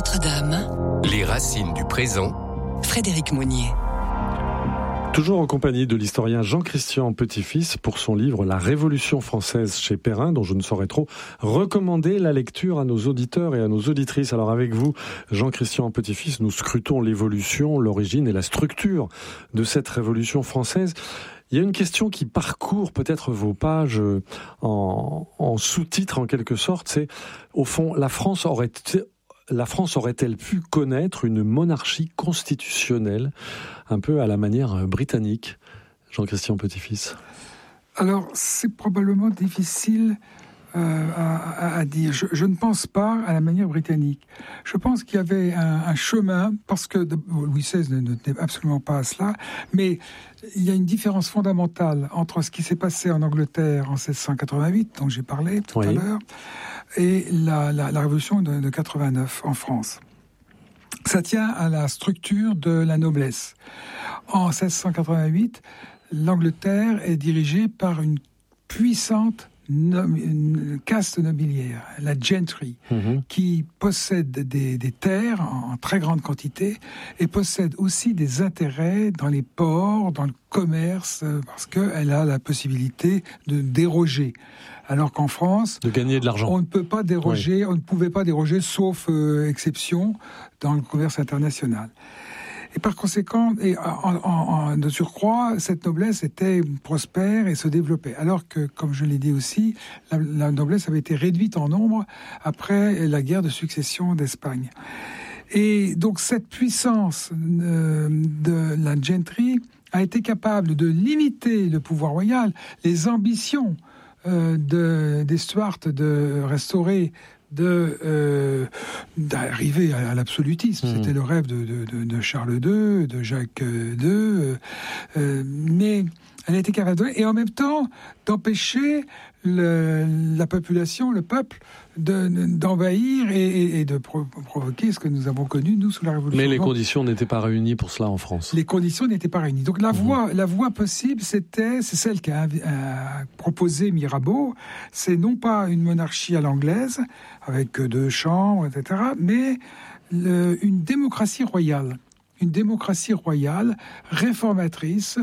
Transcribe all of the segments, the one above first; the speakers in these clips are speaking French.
Notre-Dame. Les racines du présent. Frédéric Monnier. Toujours en compagnie de l'historien Jean-Christian Petit-Fils pour son livre « La Révolution française » chez Perrin, dont je ne saurais trop recommander la lecture à nos auditeurs et à nos auditrices. Alors avec vous, Jean-Christian Petit-Fils, nous scrutons l'évolution, l'origine et la structure de cette Révolution française. Il y a une question qui parcourt peut-être vos pages en sous-titre en quelque sorte, c'est au fond, la France aurait-elle pu connaître une monarchie constitutionnelle, un peu à la manière britannique, Jean-Christian Petit-Fils? Alors, c'est probablement difficile à dire. Je ne pense pas à la manière britannique. Je pense qu'il y avait un chemin, parce que Louis XVI n'était absolument pas à cela, mais il y a une différence fondamentale entre ce qui s'est passé en Angleterre en 1688, dont j'ai parlé tout à l'heure, et la révolution de 89 en France. Ça tient à la structure de la noblesse. En 1688, l'Angleterre est dirigée par une puissante une caste nobiliaire, la gentry, qui possède des terres en très grande quantité et possède aussi des intérêts dans les ports, dans le commerce, parce qu'elle a la possibilité de déroger. Alors qu'en France, de gagner de l'argent. On ne peut pas déroger, on ne pouvait pas déroger, sauf exception, dans le commerce international. Et par conséquent, de surcroît, cette noblesse était prospère et se développait. Alors que, comme je l'ai dit aussi, la noblesse avait été réduite en nombre après la guerre de succession d'Espagne. Et donc cette puissance de la gentry a été capable de limiter le pouvoir royal, les ambitions des Stuarts de restaurer, d'arriver à l'absolutisme. C'était le rêve de Charles II, de Jacques II, mais elle a été capable et en même temps d'empêcher la population, le peuple, d'envahir et de provoquer ce que nous avons connu, nous, sous la Révolution. Mais les conditions n'étaient pas réunies pour cela en France. Les conditions n'étaient pas réunies. Donc la voie possible, c'est celle qu'a proposé Mirabeau. C'est non pas une monarchie à l'anglaise, avec 2 chambres, etc., mais une démocratie royale. Une démocratie royale réformatrice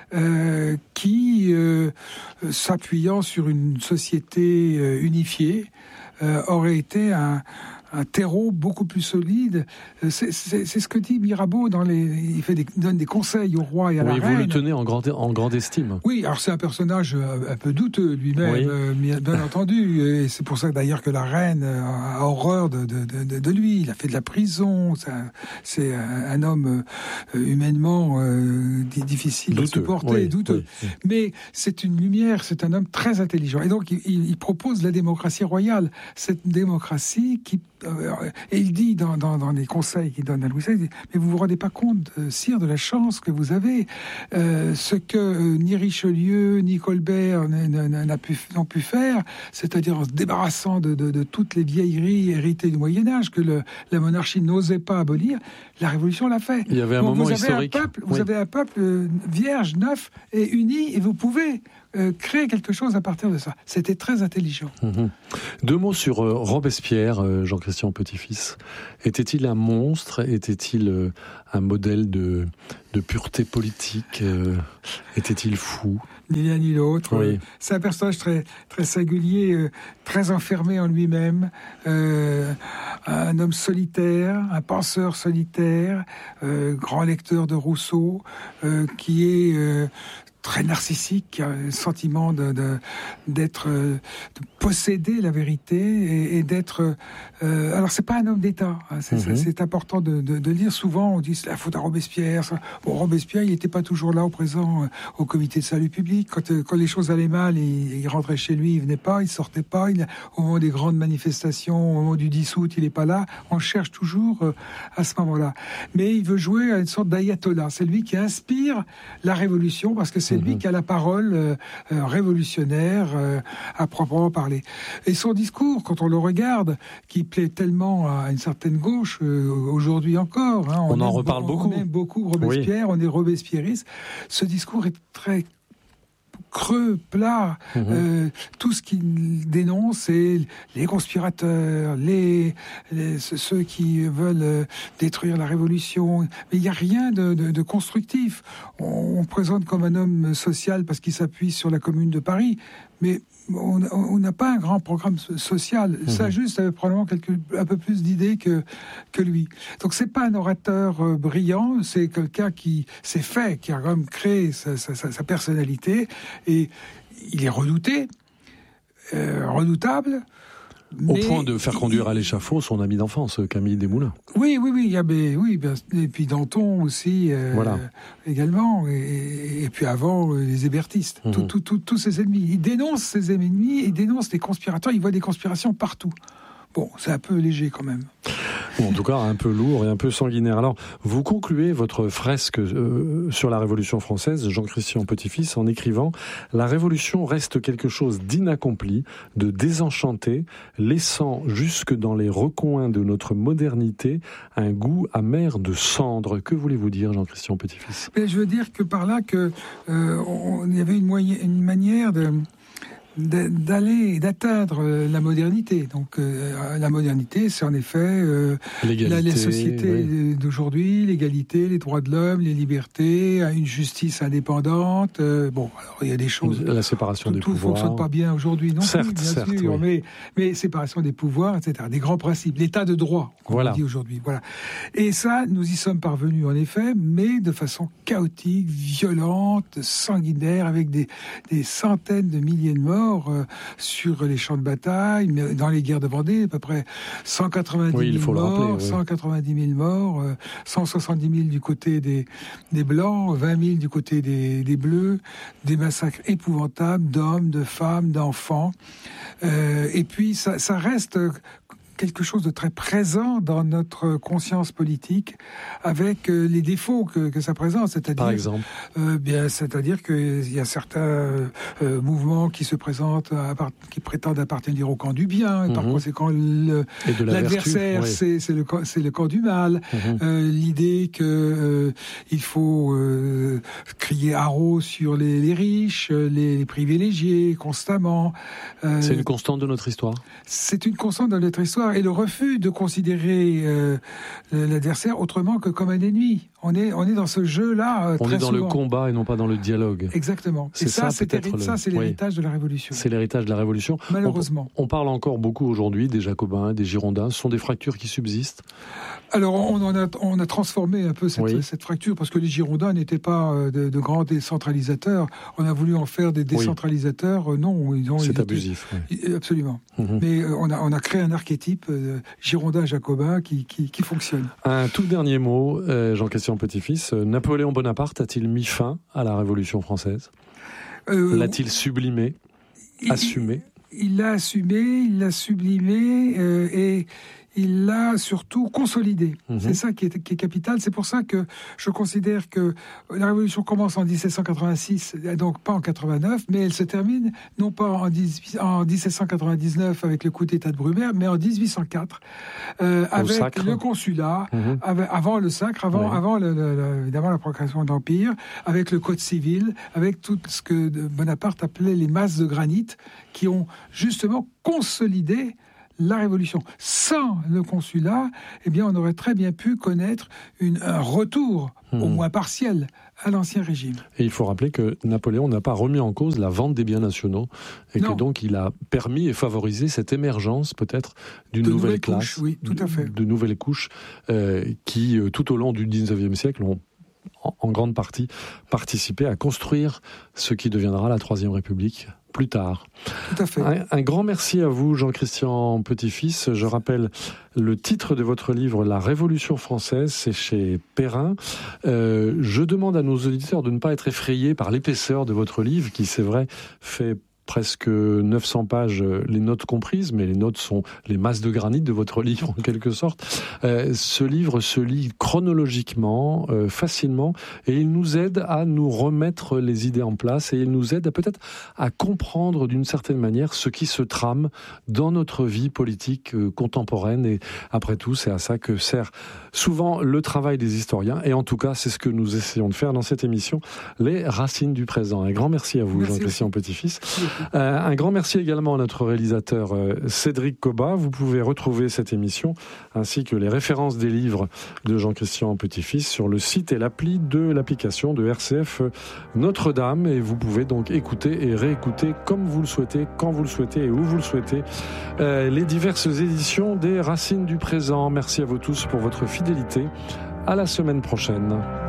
qui, s'appuyant sur une société unifiée, aurait été un terreau beaucoup plus solide. C'est ce que dit Mirabeau il donne des conseils au roi et à la reine. Vous le tenez en grande estime. Oui, alors c'est un personnage un peu douteux lui-même, bien entendu. Et c'est pour ça d'ailleurs que la reine a horreur de lui. Il a fait de la prison. C'est un homme humainement difficile à supporter, douteux. Oui. Mais c'est une lumière, c'est un homme très intelligent. Et donc il propose la démocratie royale. Cette démocratie qui... Et il dit dans les conseils qu'il donne à Louis XVI, mais vous vous rendez pas compte, sire, de la chance que vous avez, ce que ni Richelieu ni Colbert n'ont pu faire, c'est-à-dire en se débarrassant de toutes les vieilleries héritées du Moyen-Âge que la monarchie n'osait pas abolir, la Révolution l'a fait. Il y avait un moment historique. Vous avez un peuple vierge, neuf et uni, et vous pouvez créer quelque chose à partir de ça. C'était très intelligent. 2 mots sur Robespierre, Jean-Christian Petit-Fils. Était-il un monstre? Était-il un modèle de pureté politique? Était-il fou? Ni l'un ni l'autre. Oui. C'est un personnage très, très singulier, très enfermé en lui-même, un homme solitaire, un penseur solitaire, grand lecteur de Rousseau, qui est... très narcissique, qui a le sentiment de posséder la vérité et d'être... alors, c'est pas un homme d'État. Hein, c'est important de lire. Souvent, on dit c'est la faute à Robespierre. Robespierre, il n'était pas toujours là, au présent, au comité de salut public. Quand les choses allaient mal, il rentrait chez lui, il venait pas, il sortait pas. Au moment des grandes manifestations, au moment du 10 août, il n'est pas là. On cherche toujours à ce moment-là. Mais il veut jouer à une sorte d'ayatollah. C'est lui qui inspire la révolution, parce que c'est lui qui a la parole révolutionnaire à proprement parler. Et son discours, quand on le regarde, qui plaît tellement à une certaine gauche, aujourd'hui encore. Hein, on en reparle beaucoup. On aime beaucoup Robespierre, on est robespierriste. Ce discours est très creux, plat. Tout ce qu'il dénonce, c'est les conspirateurs, ceux qui veulent détruire la révolution. Mais il n'y a rien de constructif. On présente comme un homme social parce qu'il s'appuie sur la Commune de Paris, mais on n'a pas un grand programme social. Ça juste avait probablement un peu plus d'idées que lui. Donc c'est pas un orateur brillant, c'est quelqu'un qui s'est fait, qui a quand même créé sa personnalité, et il est redouté, redoutable. Au point de faire conduire à l'échafaud son ami d'enfance, Camille Desmoulins. Oui. Et puis Danton aussi, également. Et puis avant, les hébertistes. Tous ses ennemis. Il dénonce ses ennemis, il dénonce les conspirateurs, il voit des conspirations partout. Bon, c'est un peu léger quand même. Bon, en tout cas, un peu lourd et un peu sanguinaire. Alors, vous concluez votre fresque sur la Révolution française, Jean-Christian Petit-Fils, en écrivant « La Révolution reste quelque chose d'inaccompli, de désenchanté, laissant jusque dans les recoins de notre modernité un goût amer de cendre ». Que voulez-vous dire, Jean-Christian Petit-Fils ? Je veux dire que par là, il y avait une manière d'atteindre la modernité. Donc la modernité, c'est en effet les sociétés d'aujourd'hui, l'égalité, les droits de l'homme, les libertés, une justice indépendante. Alors il y a des choses. La séparation des pouvoirs. Tout ne fonctionne pas bien aujourd'hui, non certes, plus, bien sûr. Oui. Mais séparation des pouvoirs, etc. Des grands principes, l'état de droit, comme on dit aujourd'hui. Voilà. Et ça, nous y sommes parvenus en effet, mais de façon chaotique, violente, sanguinaire, avec des centaines de milliers de morts sur les champs de bataille, mais dans les guerres de Vendée, à peu près 190 000 morts, 170 000 morts, 170 000 du côté des Blancs, 20 000 du côté des Bleus, des massacres épouvantables d'hommes, de femmes, d'enfants. Et puis ça reste quelque chose de très présent dans notre conscience politique, avec les défauts que ça présente, c'est-à-dire, par exemple, c'est-à-dire qu'il y a certains mouvements qui se présentent, qui prétendent appartenir au camp du bien, et par conséquent l'adversaire, vertu, c'est le camp du mal. L'idée que il faut crier haro sur les riches, les privilégiés constamment. C'est une constante de notre histoire. C'est une constante de notre histoire. Et le refus de considérer l'adversaire autrement que comme un ennemi. On est dans ce jeu-là on très est dans souvent. Le combat et non pas dans le dialogue. Exactement. Et ça, c'est l'héritage de la Révolution. C'est l'héritage de la Révolution. Malheureusement. On parle encore beaucoup aujourd'hui des Jacobins, des Girondins. Ce sont des fractures qui subsistent. Alors, on a transformé un peu cette fracture, parce que les Girondins n'étaient pas de grands décentralisateurs. On a voulu en faire des décentralisateurs. Non, c'est abusif. Oui. Absolument. Mais on a créé un archétype Girondin-Jacobin qui fonctionne. Un tout dernier mot, Jean-Christian Petit-Fils. Napoléon Bonaparte a-t-il mis fin à la Révolution française ? L'a-t-il sublimé, assumé ? Il l'a assumé, il l'a sublimé et il l'a surtout consolidé. C'est ça qui est capital. C'est pour ça que je considère que la Révolution commence en 1786, donc pas en 89, mais elle se termine non pas en 1799 avec le coup d'État de Brumaire, mais en 1804 avec le consulat, avant le sacre, avant évidemment la proclamation de l'Empire, avec le Code civil, avec tout ce que Bonaparte appelait les masses de granit, qui ont justement consolidé la Révolution. Sans le consulat, on aurait très bien pu connaître un retour, au moins partiel, à l'Ancien Régime. Et il faut rappeler que Napoléon n'a pas remis en cause la vente des biens nationaux, et que donc il a permis et favorisé cette émergence peut-être d'une nouvelle classe, oui, tout à fait. de nouvelles couches qui, tout au long du XIXe siècle, ont en grande partie participé à construire ce qui deviendra la Troisième République plus tard. Tout à fait. Un grand merci à vous, Jean-Christian Petit-Fils. Je rappelle le titre de votre livre, La Révolution française, c'est chez Perrin. Je demande à nos auditeurs de ne pas être effrayés par l'épaisseur de votre livre, qui, c'est vrai, fait presque 900 pages, les notes comprises, mais les notes sont les masses de granit de votre livre en quelque sorte. Ce livre se lit chronologiquement, facilement, et il nous aide à nous remettre les idées en place, et il nous aide peut-être à comprendre d'une certaine manière ce qui se trame dans notre vie politique contemporaine. Et après tout, c'est à ça que sert souvent le travail des historiens, et en tout cas, c'est ce que nous essayons de faire dans cette émission, les racines du présent. Un grand merci à vous, Jean-Christian Petit-Fils. Un grand merci également à notre réalisateur Cédric Cobat. Vous pouvez retrouver cette émission ainsi que les références des livres de Jean-Christian Petit-Fils sur le site et l'appli de l'application de RCF Notre-Dame, et vous pouvez donc écouter et réécouter comme vous le souhaitez, quand vous le souhaitez et où vous le souhaitez, les diverses éditions des Racines du présent. Merci à vous tous pour votre fidélité. À la semaine prochaine.